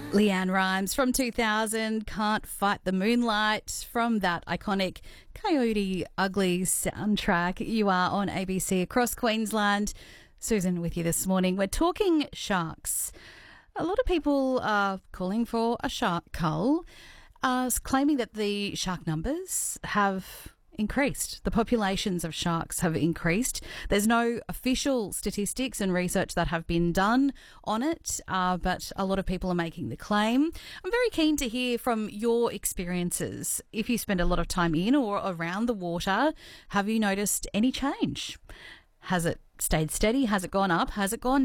Leanne Rimes from 2000, Can't Fight the Moonlight, from that iconic Coyote Ugly soundtrack. You are on ABC across Queensland. Susan with you this morning. We're talking sharks. A lot of people are calling for a shark cull, claiming that the shark numbers have increased. The populations of sharks have increased. There's no official statistics and research that have been done on it, but a lot of people are making the claim. I'm very keen to hear from your experiences. If you spend a lot of time in or around the water, have you noticed any change? Has it stayed steady? Has it gone up? Has it gone